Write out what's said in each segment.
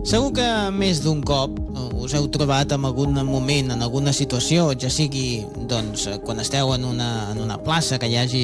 Segur que més d'un cop us heu trobat en algun moment, en alguna situació, ja sigui doncs, quan esteu en una plaça que hi hagi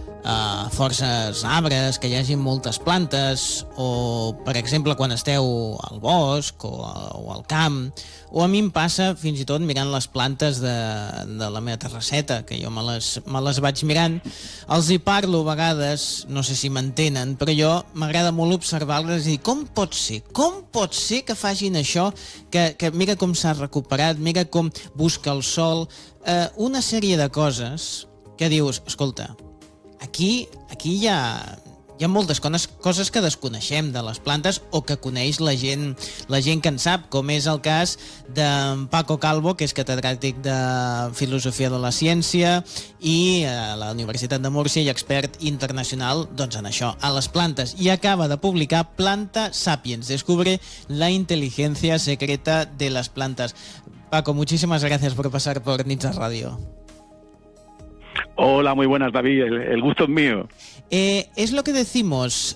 forces arbres, que hi hagi moltes plantes, o per exemple quan esteu al bosc o al camp, o a mi em passa fins i tot mirant les plantes de la meva terrasseta, que jo me les vaig mirant, els hi parlo a vegades, no sé si m'entenen, però jo m'agrada molt observar-les i dir, com pot ser que facin això, que mira com s'ha recuperat, mira com busca el sol, una sèrie de coses que dius, escolta, aquí hi ha moltes coses que desconeixem de les plantes o que coneix la gent que en sap, com és el cas d'en Paco Calvo, que és catedràtic de Filosofia de la Ciència i a la Universitat de Múrcia i expert internacional doncs, en això, a les plantes. I acaba de publicar Planta Sapiens, descubre la inteligencia secreta de las plantas. Paco, muchísimas gracias por pasar por Nitsa Radio. Hola, muy buenas, David. El gusto es mío. Es lo que decimos.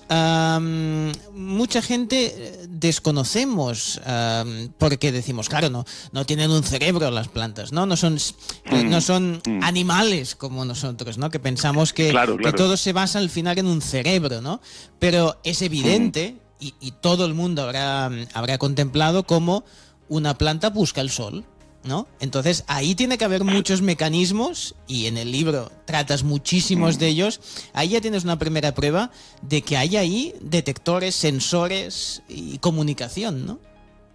Mucha gente desconocemos porque decimos, claro, no tienen un cerebro las plantas, ¿no? No son animales como nosotros, ¿no? Que pensamos que todo se basa al final en un cerebro, ¿no? Pero es evidente y todo el mundo habrá contemplado cómo una planta busca el sol, ¿no? Entonces ahí tiene que haber muchos mecanismos y en el libro tratas muchísimos de ellos. Ahí ya tienes una primera prueba de que hay ahí detectores, sensores y comunicación, ¿no?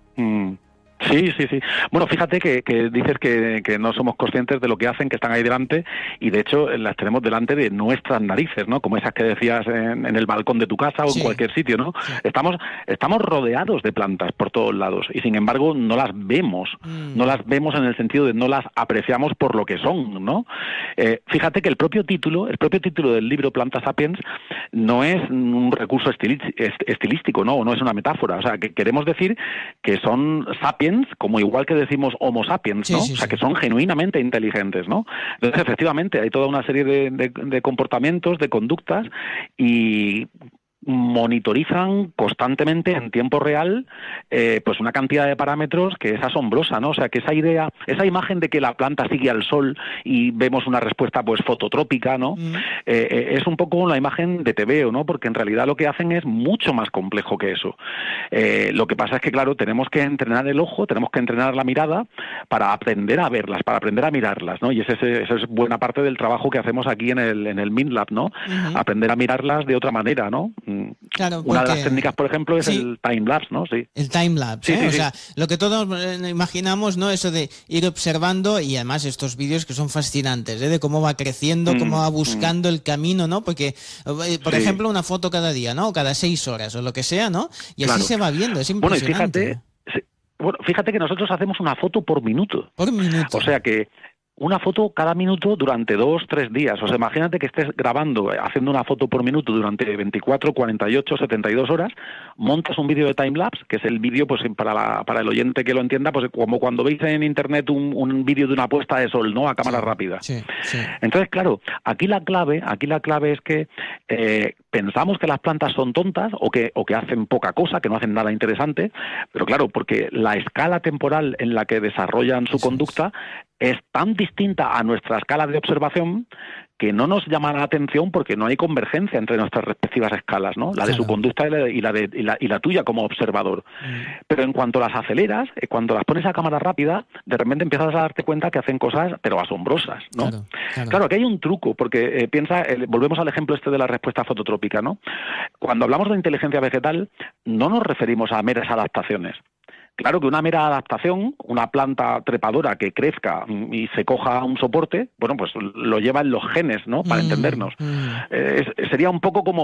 Sí. Bueno, fíjate que dices que no somos conscientes de lo que hacen, que están ahí delante, y de hecho las tenemos delante de nuestras narices, ¿no? Como esas que decías en el balcón de tu casa o en cualquier sitio, ¿no? Estamos rodeados de plantas por todos lados y sin embargo no las vemos. No las vemos en el sentido de no las apreciamos por lo que son, ¿no? Fíjate que el propio título del libro Planta Sapiens no es un recurso estilístico, ¿no? No es una metáfora. O sea, que queremos decir que son sapiens, como igual que decimos homo sapiens, ¿no? O sea, que son genuinamente inteligentes, ¿no? Entonces, efectivamente, hay toda una serie de comportamientos, de conductas, y monitorizan constantemente en tiempo real pues una cantidad de parámetros que es asombrosa, ¿no? O sea, que esa imagen de que la planta sigue al sol y vemos una respuesta pues fototrópica, ¿no? Es un poco la imagen de TVO, ¿no? Porque en realidad lo que hacen es mucho más complejo que eso. Lo que pasa es que, claro, tenemos que entrenar el ojo, tenemos que entrenar la mirada para aprender a verlas, para aprender a mirarlas, ¿no? Y esa es buena parte del trabajo que hacemos aquí en el MinLab, ¿no? Aprender a mirarlas de otra manera, ¿no? Claro, una de las técnicas, por ejemplo, es el time-lapse, ¿no? Sí. El time-lapse, ¿eh? O sea, lo que todos imaginamos, ¿no? Eso de ir observando, y además estos vídeos que son fascinantes, ¿eh? De cómo va creciendo, cómo va buscando el camino, ¿no? Porque, por ejemplo, una foto cada día, ¿no? Cada 6 horas o lo que sea, ¿no? Y así se va viendo, es impresionante. Bueno, y fíjate que nosotros hacemos una foto por minuto. Por minuto. O sea que una foto cada minuto durante 2-3 días. O sea, imagínate que estés grabando, haciendo una foto por minuto durante 24, 48, 72 horas, montas un vídeo de timelapse, que es el vídeo, pues para el oyente que lo entienda, pues como cuando veis en internet un vídeo de una puesta de sol, ¿no? A cámara rápida. Sí. Entonces, claro, aquí la clave es que pensamos que las plantas son tontas o que hacen poca cosa, que no hacen nada interesante, pero claro, porque la escala temporal en la que desarrollan su conducta es tan distinta a nuestra escala de observación que no nos llama la atención porque no hay convergencia entre nuestras respectivas escalas, ¿no? La de su conducta y la tuya como observador. Pero en cuanto las aceleras, cuando las pones a cámara rápida, de repente empiezas a darte cuenta que hacen cosas, pero asombrosas, ¿no? Claro, aquí hay un truco, porque volvemos al ejemplo de la respuesta fototrópica, ¿no? Cuando hablamos de inteligencia vegetal, no nos referimos a meras adaptaciones. Claro que una mera adaptación, una planta trepadora que crezca y se coja un soporte, bueno, pues lo lleva en los genes, ¿no? Para entendernos. Sería un poco como